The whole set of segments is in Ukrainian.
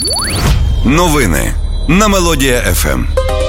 Новини на Мелодія ФМ.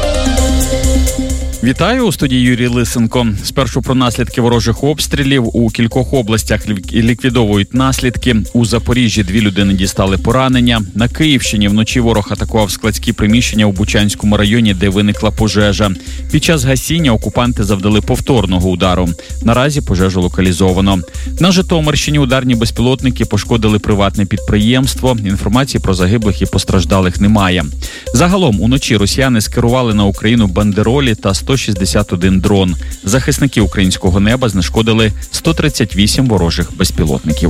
Вітаю, у студії Юрій Лисенко. Спершу про наслідки ворожих обстрілів. У кількох областях ліквідовують наслідки. У Запоріжжі 2 людини дістали поранення. На Київщині вночі ворог атакував складські приміщення у Бучанському районі, де виникла пожежа. Під час гасіння окупанти завдали повторного удару. Наразі пожежу локалізовано. На Житомирщині ударні безпілотники пошкодили приватне підприємство. Інформації про загиблих і постраждалих немає. Загалом уночі росіяни скерували на Україну бандеролі та 161 дрон. Захисники українського неба знешкодили 138 ворожих безпілотників.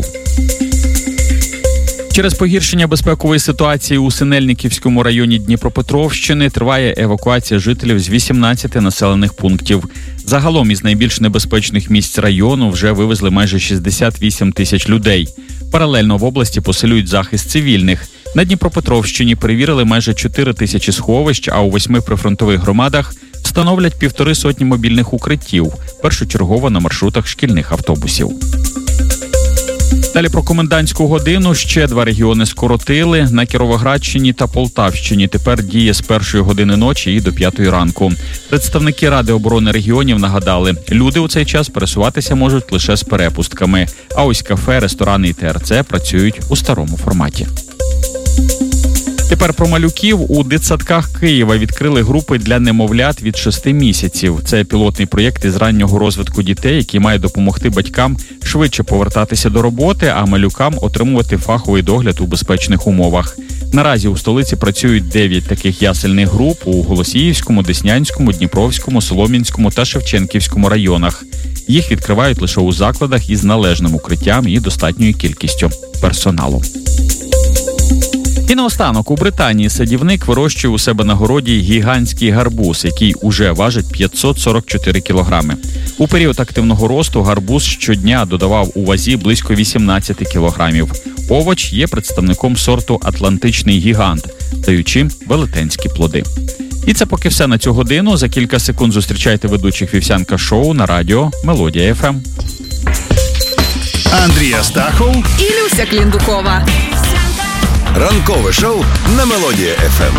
Через погіршення безпекової ситуації у Синельниківському районі Дніпропетровщини триває евакуація жителів з 18 населених пунктів. Загалом із найбільш небезпечних місць району вже вивезли майже 68 тисяч людей. Паралельно в області посилюють захист цивільних. На Дніпропетровщині перевірили майже 4 тисячі сховищ, а у 8 прифронтових громадах встановлять 150 мобільних укриттів, першочергово на маршрутах шкільних автобусів. Далі про комендантську годину. Ще 2 регіони скоротили. На Кіровоградщині та Полтавщині тепер діє з 1 години ночі і до 5 ранку. Представники Ради оборони регіонів нагадали, люди у цей час пересуватися можуть лише з перепустками. А ось кафе, ресторани і ТРЦ працюють у старому форматі. Тепер про малюків. У дитсадках Києва відкрили групи для немовлят від 6 місяців. Це пілотний проєкт із раннього розвитку дітей, який має допомогти батькам швидше повертатися до роботи, а малюкам отримувати фаховий догляд у безпечних умовах. Наразі у столиці працюють 9 таких ясельних груп у Голосіївському, Деснянському, Дніпровському, Солом'янському та Шевченківському районах. Їх відкривають лише у закладах із належним укриттям і достатньою кількістю персоналу. І наостанок, у Британії садівник вирощує у себе на городі гігантський гарбуз, який уже важить 544 кілограми. У період активного росту гарбуз щодня додавав у вазі близько 18 кілограмів. Овоч є представником сорту «Атлантичний гігант», даючи велетенські плоди. І це поки все на цю годину. За кілька секунд зустрічайте ведучих Вівсянка шоу на радіо Мелодія ФМ. Андрій Астахов і Люся Кліндукова. Ранкове шоу на Мелодія ФМ.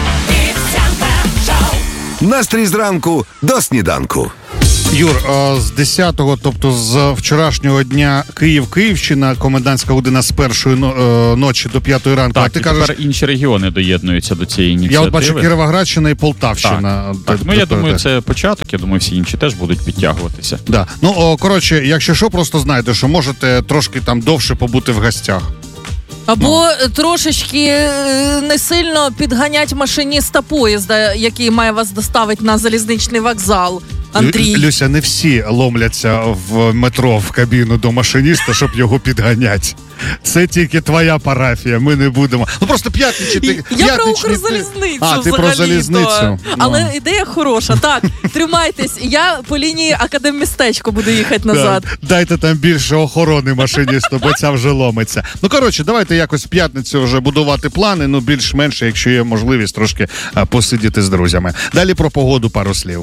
Настрій зранку до сніданку. Юр, з 10-го, тобто з вчорашнього дня Київщина, комендантська година з 1 ночі до 5 ранку. Так, а ти і кажеш, тепер інші регіони доєднуються до цієї ініціативи. Я от бачу Кіровоградщина і Полтавщина. Так. Я думаю, це початок. Я думаю, всі інші теж будуть підтягуватися. Да. Коротше, якщо що, просто знайте, що можете трошки там довше побути в гостях. Або трошечки не сильно підганять машиніста поїзда, який має вас доставити на залізничний вокзал. Андрій. Люся, не всі ломляться в метро в кабіну до машиніста, щоб його підганять. Це тільки твоя парафія, ми не будемо. Просто п'ятничний. Я про Укрзалізницю взагалі. Ти про залізницю. Але ідея хороша. Так, тримайтесь. Я по лінії Академмістечко буду їхати назад. Дайте там більше охорони машиністу, бо ця вже ломиться. Коротше, давайте якось в п'ятницю вже будувати плани, більш-менш, якщо є можливість трошки посидіти з друзями. Далі про погоду пару слів.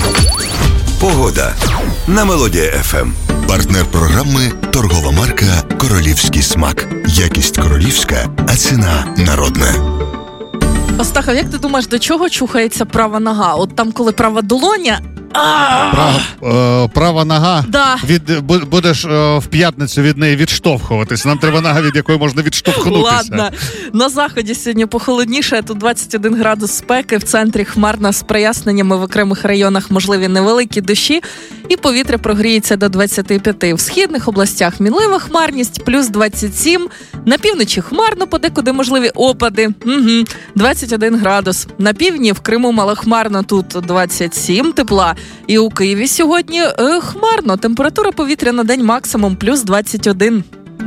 Погода на Мелодія ФМ. Партнер програми – торгова марка «Королівський смак». Якість королівська, а ціна народна. Остахов, як ти думаєш, до чого чухається права нога? От там, коли права долоня... Права нога. Да. Будеш в п'ятницю від неї відштовхуватись. Нам треба нога, від якої можна відштовхнутися. Ладно. На заході сьогодні похолодніше. Тут 21 градус спеки. В центрі хмарно з проясненнями. В окремих районах можливі невеликі дощі. І повітря прогріється до 25. В східних областях мінлива хмарність, плюс 27. На півночі хмарно, подекуди можливі опади. 21 градус. На півдні в Криму малохмарно, тут 27 тепла. І у Києві сьогодні хмарно. Температура повітря на день максимум плюс 21.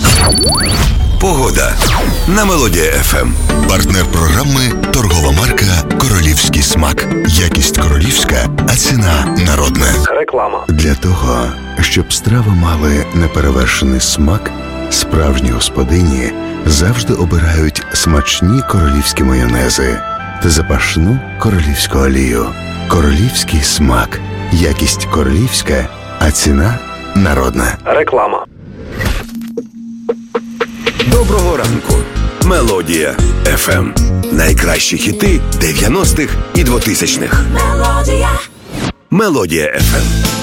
Погода на Мелодія ФМ. Партнер програми – торгова марка «Королівський смак». Якість королівська, а ціна народна. Реклама. Для того, щоб страви мали неперевершений смак, справжні господині завжди обирають смачні королівські майонези та запашну королівську олію. Королівський смак. Якість королівська, а ціна народна. Реклама. Доброго ранку. Мелодія FM. Найкращі хіти 90-х і 2000-х. Мелодія FM.